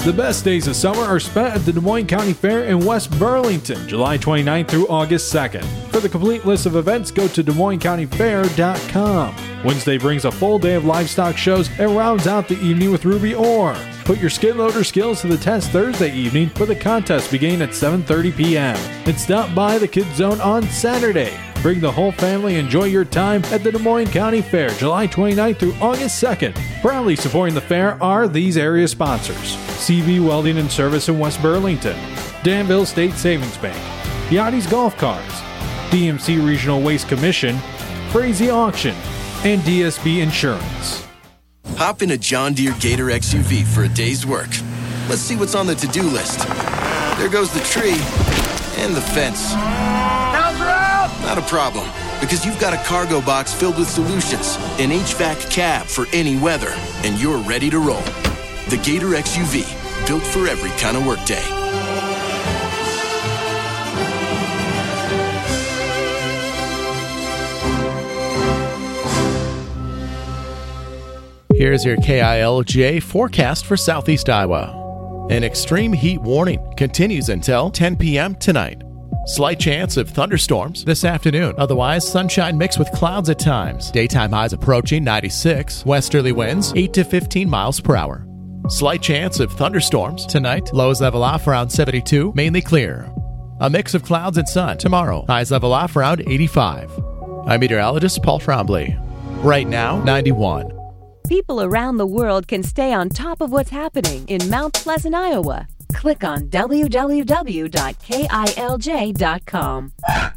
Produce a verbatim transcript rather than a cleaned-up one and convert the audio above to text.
The best days of summer are spent at the Des Moines County Fair in West Burlington, July twenty-ninth through August second. For the complete list of events, go to Des Moines County Fair dot com. Wednesday brings a full day of livestock shows and rounds out the evening with Ruby Orr. Put your skid loader skills to the test Thursday evening with a contest beginning at seven thirty p.m. And stop by the Kids Zone on Saturday. Bring the whole family and enjoy your time at the Des Moines County Fair, July twenty-ninth through August second. Proudly supporting the fair are these area sponsors: C V Welding and Service in West Burlington, Danville State Savings Bank, Yachty's Golf Carts, D M C Regional Waste Commission, Frazee Auction, and D S B Insurance. Hop in a John Deere Gator X U V for a day's work. Let's see what's on the to-do list. There goes the tree and the fence. Not a problem, because you've got a cargo box filled with solutions, an H V A C cab for any weather, and you're ready to roll. The Gator X U V, built for every kind of workday. Here's your K I L J forecast for Southeast Iowa. An extreme heat warning continues until ten p.m. tonight. Slight chance of thunderstorms this afternoon. Otherwise, sunshine mixed with clouds at times. Daytime highs approaching ninety-six. Westerly winds eight to fifteen miles per hour. Slight chance of thunderstorms tonight. Lows level off around seventy-two. Mainly clear. A mix of clouds and sun tomorrow. Highs level off around eighty-five. I'm meteorologist Paul Trombley. Right now, ninety-one. People around the world can stay on top of what's happening in Mount Pleasant, Iowa. Click on w w w dot k i l j dot com.